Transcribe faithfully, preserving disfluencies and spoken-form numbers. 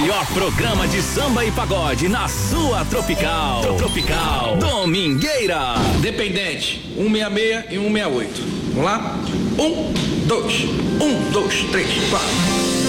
melhor programa de samba e pagode na sua Tropical. Tropical Domingueira. Dependente, um seis seis e um seis oito. Vamos lá? Um, dois, um, dois, três, quatro.